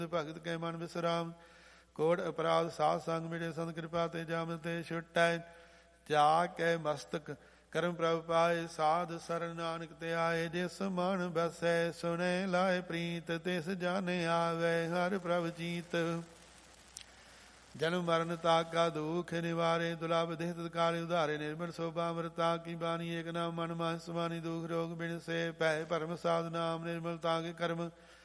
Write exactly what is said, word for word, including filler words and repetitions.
ਭਗਤ ਕੇ ਮਨ ਵਿਸਰਾਮ। ਕੋੜ ਅਪਰਾਧ ਸਾਧ ਸੰਗ ਮਿਲੇ ਸੰਤ ਕਿਰਪਾ ਤੇ ਜਮ ਤੇ ਛੁਟੈ। ਜਾ ਕੇ ਮਸਤਕ ਕਰਮ ਪ੍ਰਭ ਪਾਏ ਸਾਧ ਸਰਨ ਨਾਨਕ ਤੇ ਆਏ। ਜਿਸ ਮਨ ਬਸੈ ਸੁਣੇ ਲਾਏ ਪ੍ਰੀਤ ਤਿਸ ਜਾਣੇ ਆਵੇ ਹਰ ਪ੍ਰਭ ਜੀਤ। ਜਨਮ ਮਰਨ ਤਾਕਾ ਦੁਖ ਨਿਵਾਰੇ ਦੁਲਭ ਦੇਹ ਤਤਕਾਲੇ ਉਧਾਰੇ। ਨਿਰਮਲ ਸੋਭਾ ਅੰਮ੍ਰਿਤਾ ਕੀ ਬਾਣੀ ਏਕ ਨਾਮ ਮਨ ਮਾਹਿ ਸਮਾਨੀ। ਦੁਖ ਰੋਗ ਬਿਨ ਸੇ ਭੈ ਭਰਮ ਸਾਧ ਨਾਮ ਨਿਰਮਲਤਾ ਕੇ ਕਰਮ।